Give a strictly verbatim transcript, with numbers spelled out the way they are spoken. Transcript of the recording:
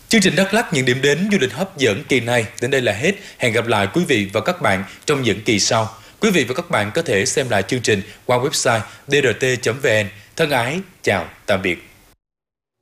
Chương trình Đắk Lắk những điểm đến du lịch hấp dẫn kỳ này đến đây là hết. Hẹn gặp lại quý vị và các bạn trong những kỳ sau. Quý vị và các bạn có thể xem lại chương trình qua website d r t chấm v n. Thân ái, chào, tạm biệt.